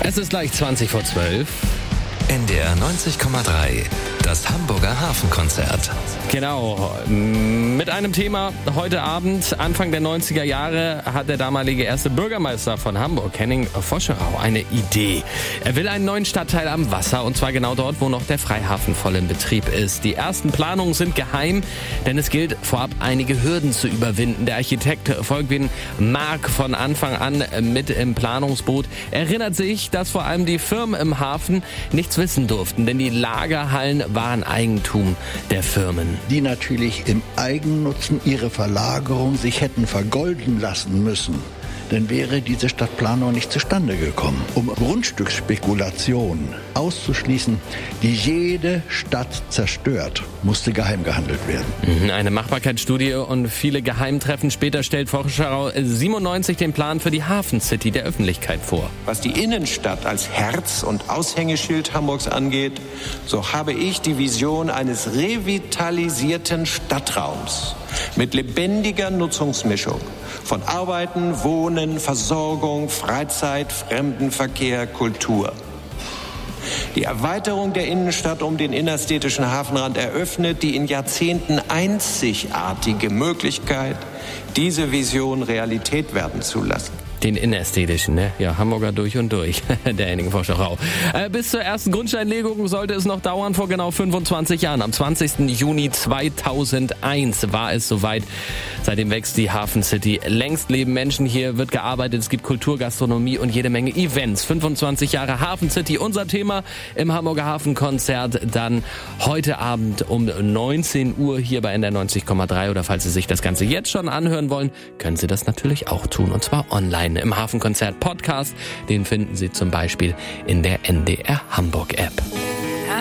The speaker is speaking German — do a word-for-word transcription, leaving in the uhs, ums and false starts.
Es ist gleich zwanzig vor zwölf. N D R neunzig Komma drei, das Hamburger Hafenkonzert. Genau, mit einem Thema heute Abend. Anfang der neunziger Jahre hat der damalige erste Bürgermeister von Hamburg, Henning Voscherau, eine Idee. Er will einen neuen Stadtteil am Wasser, und zwar genau dort, wo noch der Freihafen voll in Betrieb ist. Die ersten Planungen sind geheim, denn es gilt vorab einige Hürden zu überwinden. Der Architekt Volkwin Mark von Anfang an mit im Planungsboot erinnert sich, dass vor allem die Firmen im Hafen nichts wissen durften, denn die Lagerhallen waren Eigentum der Firmen. Die natürlich im Eigennutzen ihre Verlagerung sich hätten vergolden lassen müssen. Dann wäre diese Stadtplanung nicht zustande gekommen. Um Grundstücksspekulationen auszuschließen, die jede Stadt zerstört, musste geheim gehandelt werden. Eine Machbarkeitsstudie und viele Geheimtreffen später stellt Voscherau siebenundneunzig den Plan für die Hafencity der Öffentlichkeit vor. Was die Innenstadt als Herz und Aushängeschild Hamburgs angeht, so habe ich die Vision eines revitalisierten Stadtraums mit lebendiger Nutzungsmischung von Arbeiten, Wohnen, Versorgung, Freizeit, Fremdenverkehr, Kultur. Die Erweiterung der Innenstadt um den innerstädtischen Hafenrand eröffnet die in Jahrzehnten einzigartige Möglichkeit, diese Vision Realität werden zu lassen. Den innerästhetischen, ne? Ja, Hamburger durch und durch, der Henning Voscherau. Äh, bis zur ersten Grundsteinlegung sollte es noch dauern. Vor genau fünfundzwanzig Jahren, am zwanzigsten Juni zweitausendeins war es soweit. Seitdem wächst die Hafencity. Längst leben Menschen hier, wird gearbeitet, es gibt Kultur, Gastronomie und jede Menge Events. fünfundzwanzig Jahre Hafencity, unser Thema im Hamburger Hafenkonzert. Dann heute Abend um neunzehn Uhr hier bei N D R neunzig Komma drei. Oder falls Sie sich das Ganze jetzt schon anhören wollen, können Sie das natürlich auch tun, und zwar online. Im Hafenkonzert Podcast, den finden Sie zum Beispiel in der N D R Hamburg App.